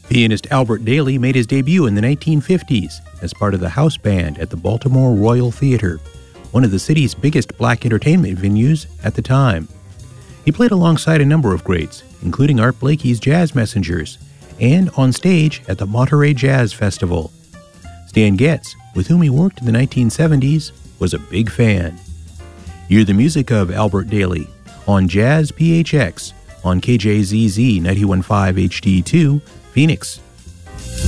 Pianist Albert Daly made his debut in the 1950s as part of the house band at the Baltimore Royal Theater, one of the city's biggest black entertainment venues at the time. He played alongside a number of greats, including Art Blakey's Jazz Messengers, and on stage at the Monterey Jazz Festival. Stan Getz, with whom he worked in the 1970s, was a big fan. Hear the music of Albert Daly on Jazz PHX on KJZZ 91.5 HD2, Phoenix.